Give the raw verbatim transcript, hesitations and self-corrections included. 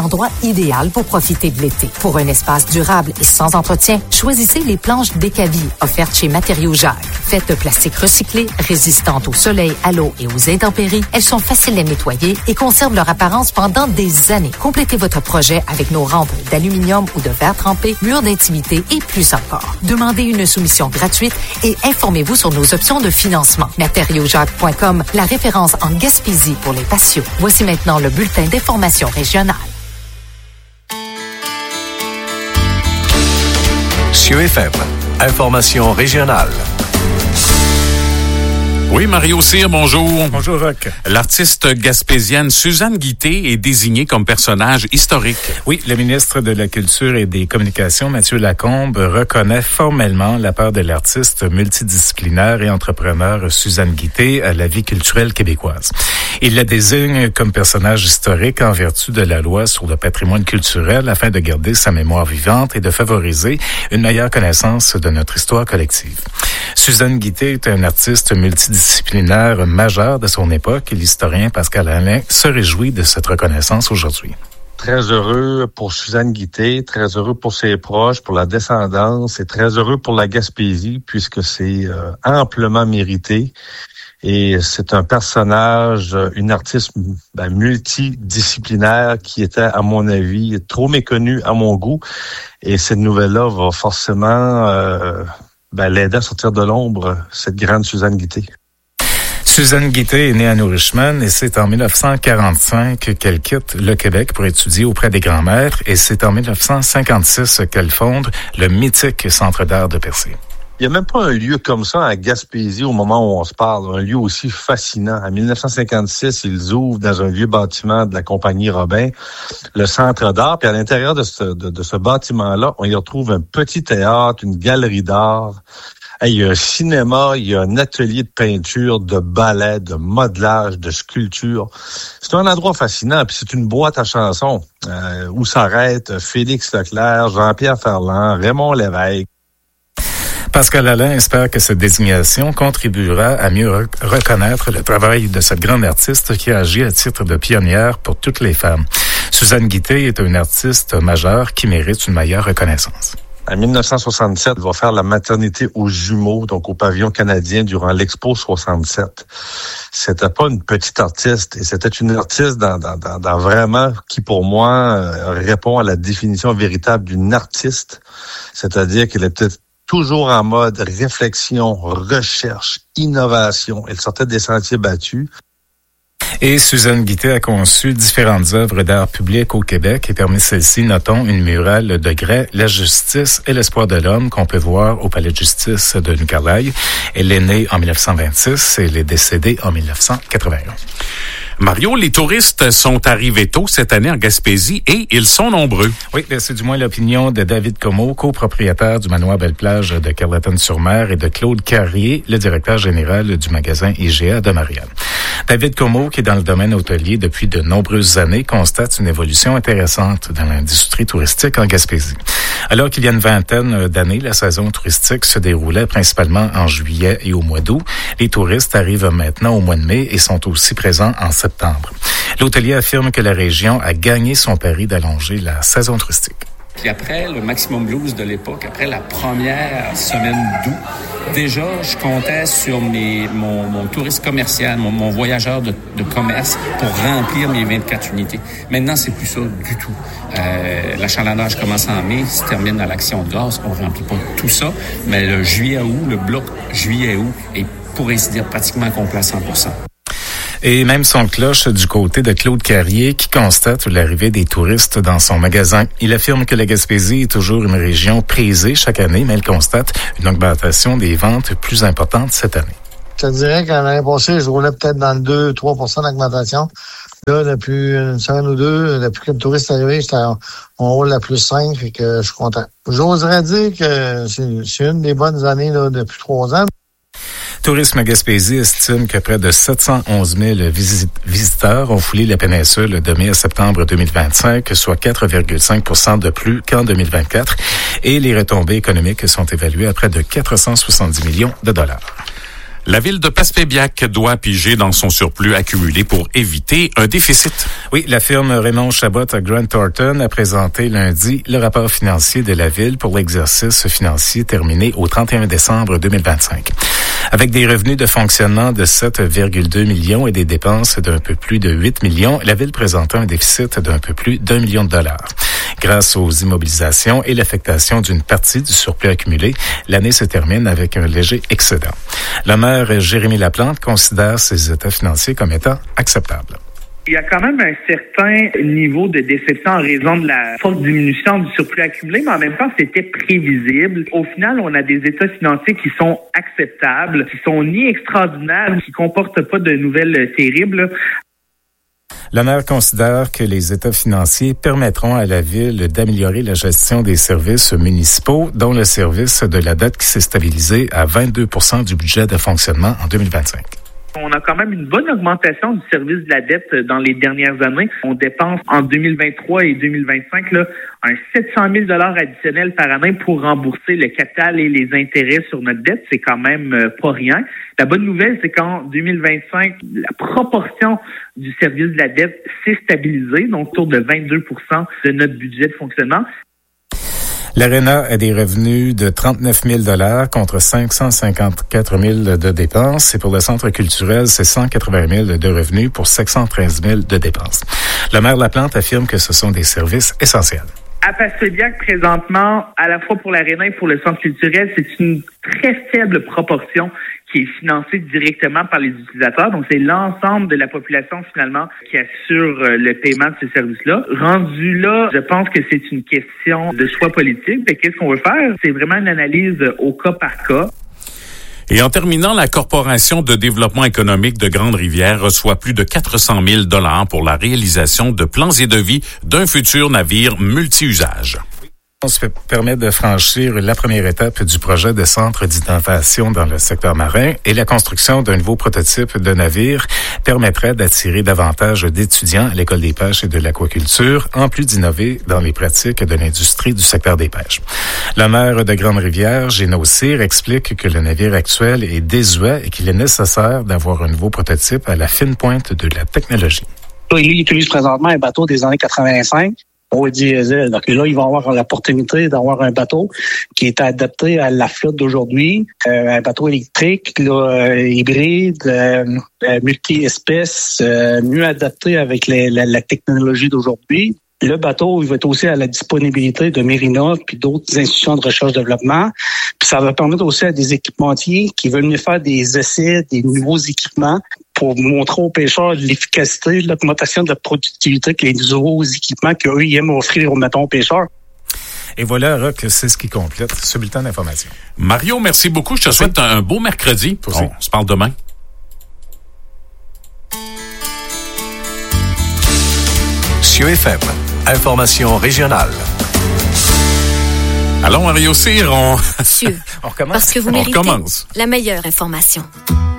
Endroit idéal pour profiter de l'été. Pour un espace durable et sans entretien, choisissez les planches Décavi offertes chez Matériaux Jacques. Faites de plastique recyclé, résistantes au soleil, à l'eau et aux intempéries, elles sont faciles à nettoyer et conservent leur apparence pendant des années. Complétez votre projet avec nos rampes d'aluminium ou de verre trempé, murs d'intimité et plus encore. Demandez une soumission gratuite et informez-vous sur nos options de financement. matériaux jacques point com, la référence en Gaspésie pour les patios. Voici maintenant le bulletin d'information régionale. Cieux F M, information régionale. Oui, Mario Cyr, bonjour. Bonjour, Roch. L'artiste gaspésienne Suzanne Guitté est désignée comme personnage historique. Oui, le ministre de la Culture et des Communications, Mathieu Lacombe, reconnaît formellement la part de l'artiste multidisciplinaire et entrepreneur Suzanne Guitté à la vie culturelle québécoise. Il la désigne comme personnage historique en vertu de la loi sur le patrimoine culturel afin de garder sa mémoire vivante et de favoriser une meilleure connaissance de notre histoire collective. Suzanne Guitté est un artiste multidisciplinaire majeur de son époque et l'historien Pascal Alain se réjouit de cette reconnaissance aujourd'hui. Très heureux pour Suzanne Guitté, très heureux pour ses proches, pour la descendance et très heureux pour la Gaspésie puisque c'est euh, amplement mérité. Et c'est un personnage, une artiste ben, multidisciplinaire qui était, à mon avis, trop méconnue à mon goût. Et cette nouvelle-là va forcément euh, ben, l'aider à sortir de l'ombre, cette grande Suzanne Guitté. Suzanne Guitté est née à New Richmond et c'est en dix-neuf cent quarante-cinq qu'elle quitte le Québec pour étudier auprès des grands-maîtres et c'est en dix-neuf cent cinquante-six qu'elle fonde le mythique Centre d'art de Percé. Il n'y a même pas un lieu comme ça à Gaspésie au moment où on se parle, un lieu aussi fascinant. En dix-neuf cent cinquante-six, ils ouvrent dans un vieux bâtiment de la compagnie Robin le Centre d'art. Puis à l'intérieur de ce, de, de ce bâtiment-là, on y retrouve un petit théâtre, une galerie d'art. Il y a un cinéma, il y a un atelier de peinture, de ballet, de modelage, de sculpture. C'est un endroit fascinant, puis c'est une boîte à chansons euh, où s'arrêtent Félix Leclerc, Jean-Pierre Ferland, Raymond Lévesque. Pascal Alain espère que cette désignation contribuera à mieux rec- reconnaître le travail de cette grande artiste qui a agi à titre de pionnière pour toutes les femmes. Suzanne Guitté est une artiste majeure qui mérite une meilleure reconnaissance. En dix-neuf cent soixante-sept, elle va faire la maternité aux jumeaux, donc au pavillon canadien durant l'Expo soixante-sept. C'était pas une petite artiste, et c'était une artiste dans, dans, dans, dans vraiment qui, pour moi, euh, répond à la définition véritable d'une artiste, c'est-à-dire qu'elle était toujours en mode réflexion, recherche, innovation. Elle sortait des sentiers battus. Et Suzanne Guitté a conçu différentes œuvres d'art public au Québec et parmi celles-ci, notons une murale de Gray, La justice et l'espoir de l'homme qu'on peut voir au Palais de justice de New Carlisle. Elle est née en dix-neuf cent vingt-six et elle est décédée en dix-neuf cent quatre-vingt-un. Mario, les touristes sont arrivés tôt cette année en Gaspésie et ils sont nombreux. Oui, c'est du moins l'opinion de David Comeau, copropriétaire du manoir Belle-Plage de Carleton-sur-Mer et de Claude Carrier, le directeur général du magasin I G A de Marianne. David Comeau, qui est dans le domaine hôtelier depuis de nombreuses années, constate une évolution intéressante dans l'industrie touristique en Gaspésie. Alors qu'il y a une vingtaine d'années, la saison touristique se déroulait principalement en juillet et au mois d'août. Les touristes arrivent maintenant au mois de mai et sont aussi présents en septembre. L'hôtelier affirme que la région a gagné son pari d'allonger la saison touristique. Puis après le Maximum Blues de l'époque, après la première semaine d'août, déjà, je comptais sur mes, mon, mon touriste commercial, mon, mon voyageur de, de commerce pour remplir mes vingt-quatre unités. Maintenant, c'est plus ça du tout. Euh, l'achalandage commence en mai, se termine à l'Action de grâce. On remplit pas tout ça, mais le juillet-août, le bloc juillet-août est, pour ainsi dire, pratiquement complet à cent pour cent. Et même son cloche du côté de Claude Carrier qui constate l'arrivée des touristes dans son magasin. Il affirme que la Gaspésie est toujours une région prisée chaque année, mais il constate une augmentation des ventes plus importante cette année. Je te dirais qu'en l'année passée, je roulais peut-être dans le deux à trois pour cent d'augmentation. Là, depuis une semaine ou deux, depuis que le touriste est arrivé, on roule à plus cinq, fait que je suis content. J'oserais dire que c'est, c'est une des bonnes années là, depuis trois ans. Tourisme Gaspésie estime que près de sept cent onze mille visit- visiteurs ont foulé la péninsule de mai à septembre deux mille vingt-cinq, soit quatre virgule cinq pour cent de plus qu'en deux mille vingt-quatre. Et les retombées économiques sont évaluées à près de quatre cent soixante-dix millions de dollars. La ville de Passepébiac doit piger dans son surplus accumulé pour éviter un déficit. Oui, la firme Raymond Chabot à Grant Thornton a présenté lundi le rapport financier de la ville pour l'exercice financier terminé au trente et un décembre deux mille vingt-cinq. Avec des revenus de fonctionnement de sept virgule deux millions et des dépenses d'un peu plus de huit millions, la ville présentait un déficit d'un peu plus d'un million de dollars. Grâce aux immobilisations et l'affectation d'une partie du surplus accumulé, l'année se termine avec un léger excédent. Le maire Jérémy Laplante considère ces états financiers comme étant acceptables. Il y a quand même un certain niveau de déception en raison de la forte diminution du surplus accumulé, mais en même temps, c'était prévisible. Au final, on a des états financiers qui sont acceptables, qui sont ni extraordinaires, qui comportent pas de nouvelles terribles. Le maire considère que les états financiers permettront à la ville d'améliorer la gestion des services municipaux, dont le service de la dette qui s'est stabilisé à vingt-deux pour cent du budget de fonctionnement en deux mille vingt-cinq. On a quand même une bonne augmentation du service de la dette dans les dernières années. On dépense en deux mille vingt-trois et deux mille vingt-cinq là, un sept cent mille dollars additionnels par année pour rembourser le capital et les intérêts sur notre dette. C'est quand même euh, pas rien. La bonne nouvelle, c'est qu'en deux mille vingt-cinq, la proportion du service de la dette s'est stabilisée, donc autour de vingt-deux pour cent de notre budget de fonctionnement. L'Arena a des revenus de trente-neuf mille dollars contre cinq cent cinquante-quatre mille de dépenses. Et pour le centre culturel, c'est cent quatre-vingt mille de revenus pour cinq cent treize mille de dépenses. Le maire Laplante affirme que ce sont des services essentiels. À Passepébiac, présentement, à la fois pour l'Arena et pour le centre culturel, c'est une très faible proportion qui est financée directement par les utilisateurs. Donc, c'est l'ensemble de la population, finalement, qui assure le paiement de ces services-là. Rendu là, je pense que c'est une question de choix politique. Mais qu'est-ce qu'on veut faire? C'est vraiment une analyse au cas par cas. Et en terminant, la Corporation de développement économique de Grande-Rivière reçoit plus de quatre cent mille dollars pour la réalisation de plans et devis d'un futur navire multi-usage. On se permet de franchir la première étape du projet de centre d'innovation dans le secteur marin et la construction d'un nouveau prototype de navire permettrait d'attirer davantage d'étudiants à l'École des pêches et de l'aquaculture, en plus d'innover dans les pratiques de l'industrie du secteur des pêches. Le maire de Grande-Rivière, Géno Cyr, explique que le navire actuel est désuet et qu'il est nécessaire d'avoir un nouveau prototype à la fine pointe de la technologie. Il utilise présentement un bateau des années quatre-vingt-cinq. Au diesel. Donc là, il va avoir l'opportunité d'avoir un bateau qui est adapté à la flotte d'aujourd'hui, euh, un bateau électrique, là, euh, hybride, euh, euh, multi-espèces, euh, mieux adapté avec les, la, la technologie d'aujourd'hui. Le bateau, il va être aussi à la disponibilité de Mérina puis d'autres institutions de recherche-développement. Puis ça va permettre aussi à des équipementiers qui veulent venir faire des essais, des nouveaux équipements pour montrer aux pêcheurs l'efficacité, l'augmentation de la productivité que les nouveaux équipements qu'eux ils aiment offrir, mettons, aux pêcheurs. Et voilà, Roch, c'est ce qui complète ce bulletin d'information. Mario, merci beaucoup. Je te souhaite oui. un beau mercredi. On se parle demain. C E F M, information régionale. Allons, Mario Cyr, on... Monsieur, on recommence. Parce que vous on méritez recommence. La meilleure information.